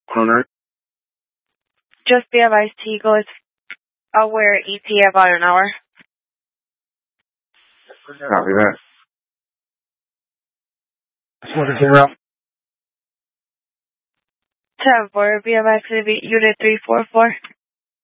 109. Just be advised, Eagle is aware ETA about an hour. Copy that. What's the route? 10-4, be advised to be Unit 344.